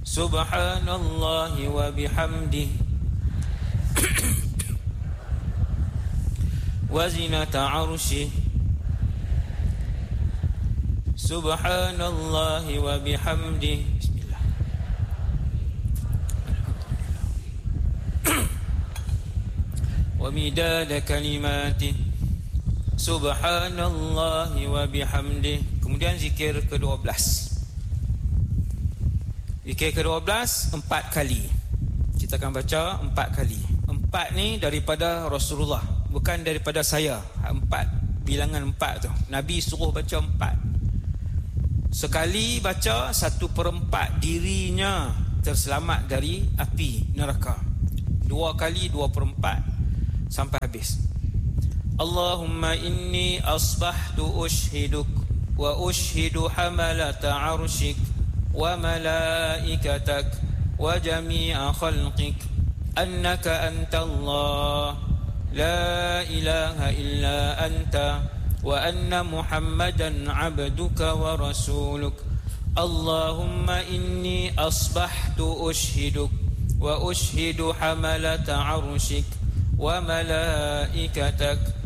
Subhanallahi wa bihamdihi wa zinata arsyihi. Subhanallahi wa bihamdihi. Bismillah. Wa midada kalimatihi. Subhanallahi wa bihamdihi. Kemudian zikir ke-12. Zikir ke-12 4 kali. Kita akan baca 4 kali. 4 ni daripada Rasulullah, bukan daripada saya. 4, bilangan 4 tu Nabi suruh baca 4. Sekali baca 1/4 dirinya terselamat dari api neraka. 2 kali 2/4 sampai habis. Allahumma inni asbahtu ushhiduk wa ushhidu hamalata arshik wa malaikatak wa jami'a khalqik annaka antallah la ilaha illa anta wa anna muhammadan abduka wa rasuluk. Allahumma inni asbahtu ushhiduk wa ushhidu hamalata arshik wa malaikatak